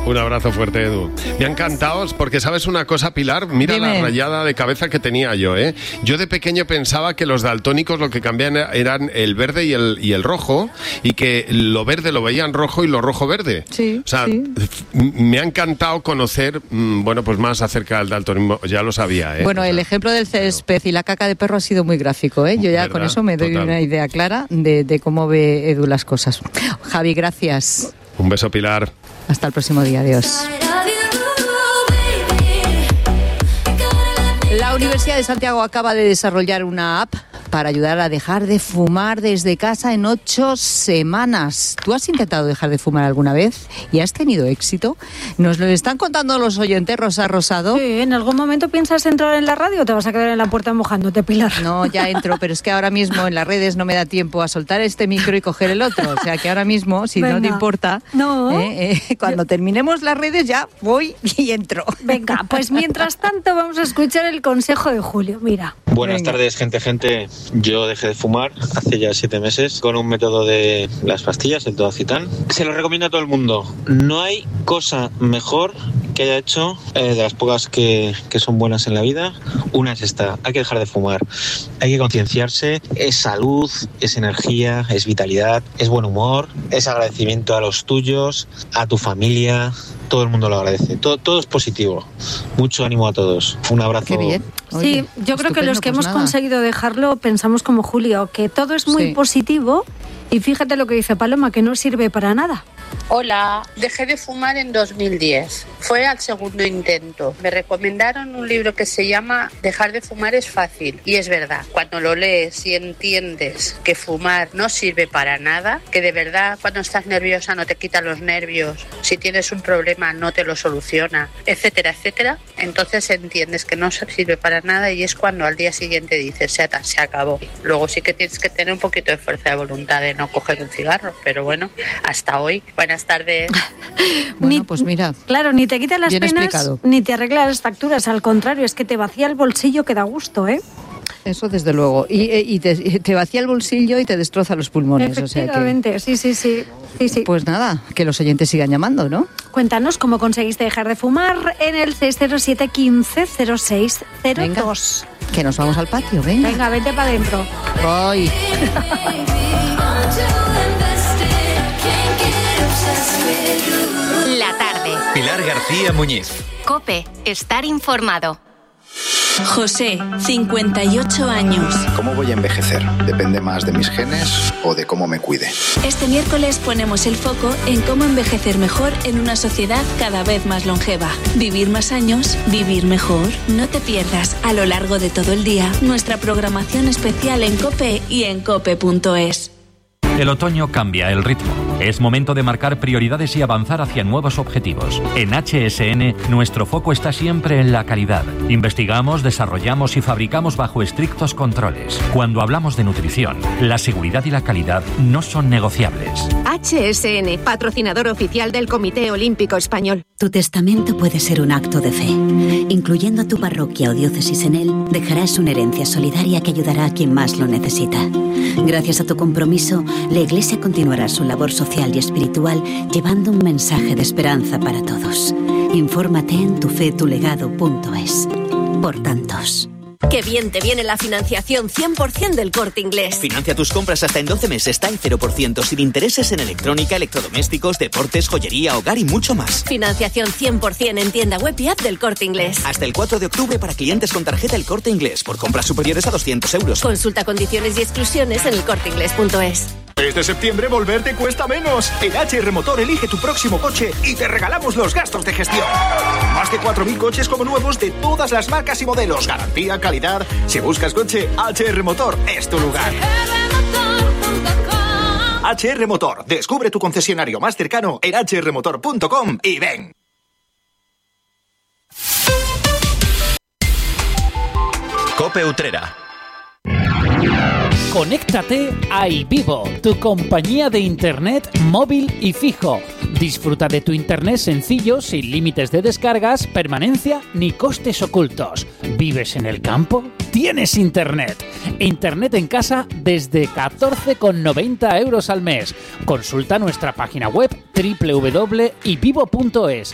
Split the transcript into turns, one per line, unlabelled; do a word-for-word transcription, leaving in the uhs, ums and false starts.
Un abrazo fuerte, Edu. Me ha encantado porque, ¿sabes una cosa, Pilar? Mira Dime. La rayada de cabeza que tenía yo, ¿eh? Yo de pequeño pensaba que los daltónicos lo que cambiaban eran el verde y el, y el rojo, y que lo verde lo veían rojo y lo rojo verde.
Sí,
O sea,
sí.
me ha encantado conocer, bueno, pues más acerca del daltonismo. Ya lo sabía, ¿eh?
Bueno,
o sea,
el ejemplo del césped y la caca de perro ha sido muy gráfico, ¿eh? Yo ya
¿verdad?
con eso me doy
Total.
una idea clara de, de cómo ve Edu las cosas. Javi, gracias.
Un beso, Pilar.
Hasta el próximo día. Adiós. La Universidad de Santiago acaba de desarrollar una app para ayudar a dejar de fumar desde casa en ocho semanas. ¿Tú has intentado dejar de fumar alguna vez y has tenido éxito? Nos lo están contando los oyentes, Rosa Rosado.
Sí, ¿en algún momento piensas entrar en la radio o te vas a quedar en la puerta mojándote, Pilar?
No, ya entro, pero es que ahora mismo en las redes no me da tiempo a soltar este micro y coger el otro. O sea que ahora mismo, si Venga. no te importa,
no.
eh, eh, cuando Yo... terminemos las redes ya voy y entro.
Venga, pues mientras tanto vamos a escuchar el consejo de Julio. Mira.
Buenas
Venga.
tardes, gente, gente. Yo dejé de fumar hace ya siete meses con un método de las pastillas, el Todacitán. Se lo recomiendo a todo el mundo. No hay cosa mejor que haya hecho, eh, de las pocas que, que son buenas en la vida. Una es esta: hay que dejar de fumar. Hay que concienciarse. Es salud, es energía, es vitalidad, es buen humor, es agradecimiento a los tuyos, a tu familia. Todo el mundo lo agradece. Todo, todo es positivo. Mucho ánimo a todos. Un abrazo.
Qué bien. Oye,
sí, yo creo que los que
pues
hemos
nada.
conseguido dejarlo pensamos como Julio, que todo es muy
sí.
positivo, y fíjate lo que dice Paloma, que no sirve para nada.
Hola, dejé de fumar en dos mil diez. Fue al segundo intento. Me recomendaron un libro que se llama Dejar de fumar es fácil. Y es verdad, cuando lo lees y entiendes que fumar no sirve para nada, que de verdad cuando estás nerviosa no te quita los nervios, si tienes un problema no te lo soluciona, etcétera, etcétera, entonces entiendes que no sirve para nada y es cuando al día siguiente dices, se, se acabó. Luego sí que tienes que tener un poquito de fuerza de voluntad de no coger un cigarro, pero bueno, hasta hoy. Buenas tardes.
Bueno,
ni,
pues mira.
Claro, ni te quita las
bien
penas,
explicado.
ni te arregla las facturas. Al contrario, es que te vacía el bolsillo que da gusto, ¿eh?
Eso desde luego. Y, y te, te vacía el bolsillo y te destroza los pulmones.
Efectivamente,
o sea que,
sí, sí, sí, sí, sí.
Pues nada, que los oyentes sigan llamando, ¿no?
Cuéntanos cómo conseguiste dejar de fumar en el seis cero siete, quince, cero seis cero dos.
Venga, que nos vamos al patio, venga.
Venga, vete para adentro.
Voy.
La tarde.
Pilar García Muñiz.
COPE. Estar informado.
José, cincuenta y ocho años.
¿Cómo voy a envejecer? ¿Depende más de mis genes o de cómo me cuide?
Este miércoles ponemos el foco en cómo envejecer mejor en una sociedad cada vez más longeva. Vivir más años, vivir mejor. No te pierdas a lo largo de todo el día nuestra programación especial en COPE y en cope punto es.
El otoño cambia el ritmo. Es momento de marcar prioridades y avanzar hacia nuevos objetivos. En H S N, nuestro foco está siempre en la calidad. Investigamos, desarrollamos y fabricamos bajo estrictos controles. Cuando hablamos de nutrición, la seguridad y la calidad no son negociables.
H S N, patrocinador oficial del Comité Olímpico Español.
Tu testamento puede ser un acto de fe. Incluyendo tu parroquia o diócesis en él, dejarás una herencia solidaria que ayudará a quien más lo necesita. Gracias a tu compromiso, la Iglesia continuará su labor social y espiritual llevando un mensaje de esperanza para todos. Infórmate en tufetulegado punto es. Por tantos.
Qué bien te viene la financiación cien por ciento del Corte Inglés.
Financia tus compras hasta en doce meses, está en cero por ciento, sin intereses en electrónica, electrodomésticos, deportes, joyería, hogar y mucho más.
Financiación cien por ciento en tienda web y app del Corte Inglés.
Hasta el cuatro de octubre para clientes con tarjeta El Corte Inglés, por compras superiores a doscientos euros.
Consulta condiciones y exclusiones en el corte inglés punto es.
Este septiembre volver te cuesta menos. En H R Motor elige tu próximo coche y te regalamos los gastos de gestión. Más de cuatro mil coches como nuevos de todas las marcas y modelos. Garantía, calidad. Si buscas coche, H R Motor es tu lugar. H R Motor. Descubre tu concesionario más cercano en hache erre motor punto com y ven.
COPE Utrera.
Conéctate a iVivo, tu compañía de internet móvil y fijo. Disfruta de tu internet sencillo, sin límites de descargas, permanencia ni costes ocultos. ¿Vives en el campo? ¡Tienes internet! Internet en casa desde catorce con noventa euros al mes. Consulta nuestra página web doble u doble u doble u punto ivivo punto es.